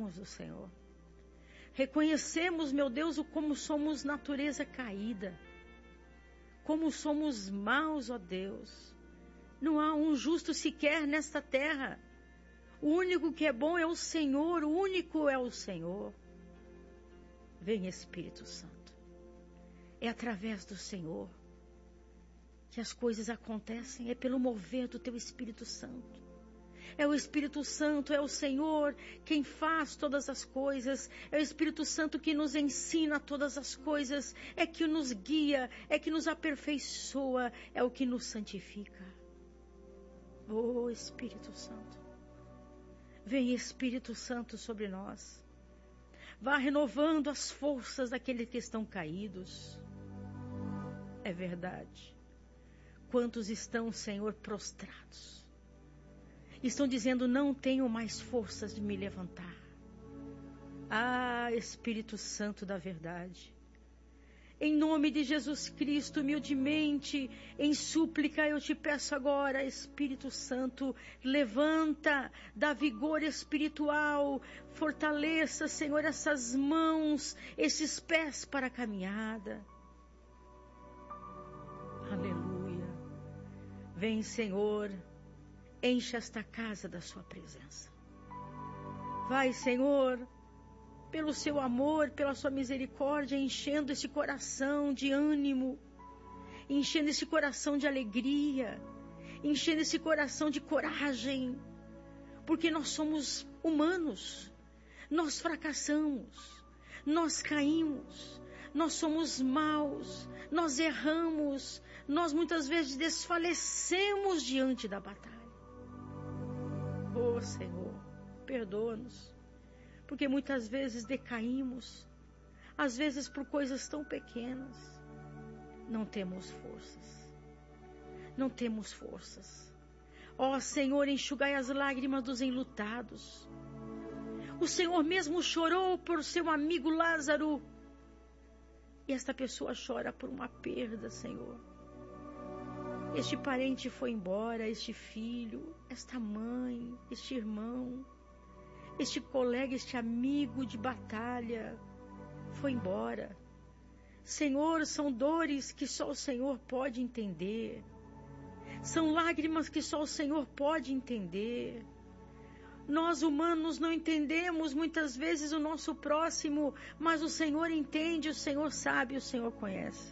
precisamos do Senhor. Reconhecemos, meu Deus, como somos natureza caída. Como somos maus, ó Deus. Não há um justo sequer nesta terra. O único que é bom é o Senhor, o único é o Senhor. Vem, Espírito Santo. É através do Senhor que as coisas acontecem, é pelo mover do Teu Espírito Santo. É o Espírito Santo, é o Senhor quem faz todas as coisas. É o Espírito Santo que nos ensina todas as coisas. É que nos guia, é que nos aperfeiçoa, é o que nos santifica. Oh, Espírito Santo. Vem, Espírito Santo, sobre nós. Vá renovando as forças daqueles que estão caídos. É verdade. Quantos estão, Senhor, prostrados? Estão dizendo, não tenho mais forças de me levantar. Ah, Espírito Santo da verdade. Em nome de Jesus Cristo, humildemente, em súplica, eu te peço agora, Espírito Santo, levanta, dá vigor espiritual, fortaleça, Senhor, essas mãos, esses pés para a caminhada. Aleluia. Vem, Senhor, enche esta casa da sua presença. Vai, Senhor, pelo seu amor, pela sua misericórdia, enchendo esse coração de ânimo, enchendo esse coração de alegria, enchendo esse coração de coragem, porque nós somos humanos, nós fracassamos, nós caímos, nós somos maus, nós erramos, nós muitas vezes desfalecemos diante da batalha. Oh, Senhor, perdoa-nos, porque muitas vezes decaímos, às vezes por coisas tão pequenas. Não temos forças. Não temos forças. Ó Senhor, enxugai as lágrimas dos enlutados. O Senhor mesmo chorou por seu amigo Lázaro. E esta pessoa chora por uma perda, Senhor. Este parente foi embora, este filho, esta mãe, este irmão, este colega, este amigo de batalha foi embora. Senhor, são dores que só o Senhor pode entender. São lágrimas que só o Senhor pode entender. Nós humanos não entendemos muitas vezes o nosso próximo, mas o Senhor entende, o Senhor sabe, o Senhor conhece.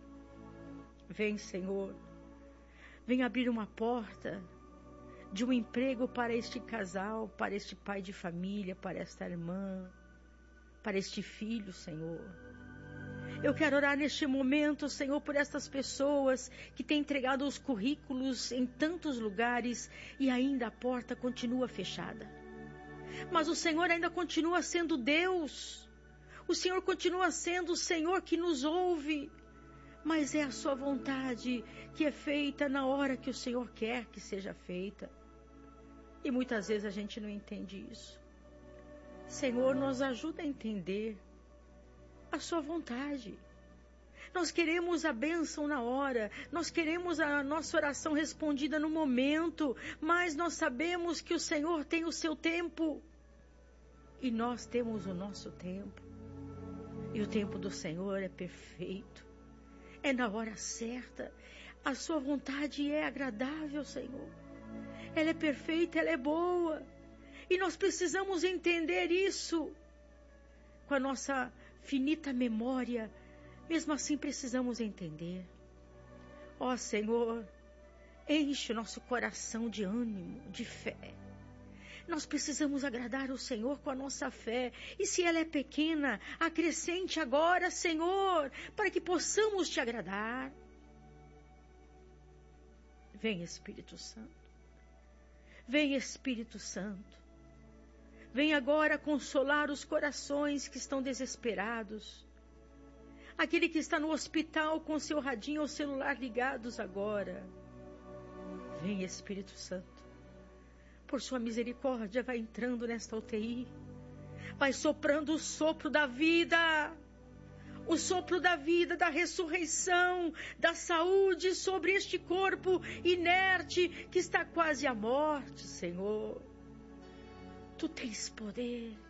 Vem, Senhor. Vem abrir uma porta de um emprego para este casal, para este pai de família, para esta irmã, para este filho, Senhor. Eu quero orar neste momento, Senhor, por estas pessoas que têm entregado os currículos em tantos lugares e ainda a porta continua fechada. Mas o Senhor ainda continua sendo Deus. O Senhor continua sendo o Senhor que nos ouve. Mas é a sua vontade que é feita na hora que o Senhor quer que seja feita. E muitas vezes a gente não entende isso. Senhor, nos ajuda a entender a sua vontade. Nós queremos a bênção na hora. Nós queremos a nossa oração respondida no momento. Mas nós sabemos que o Senhor tem o seu tempo. E nós temos o nosso tempo. E o tempo do Senhor é perfeito. É na hora certa. A sua vontade é agradável, Senhor. Ela é perfeita, ela é boa. E nós precisamos entender isso. Com a nossa finita memória, mesmo assim precisamos entender. Ó Senhor, enche o nosso coração de ânimo, de fé. Nós precisamos agradar o Senhor com a nossa fé. E se ela é pequena, acrescente agora, Senhor, para que possamos te agradar. Vem, Espírito Santo. Vem, Espírito Santo. Vem agora consolar os corações que estão desesperados. Aquele que está no hospital com seu radinho ou celular ligados agora. Vem, Espírito Santo. Por sua misericórdia, vai entrando nesta UTI. Vai soprando o sopro da vida. O sopro da vida, da ressurreição, da saúde sobre este corpo inerte que está quase à morte, Senhor. Tu tens poder.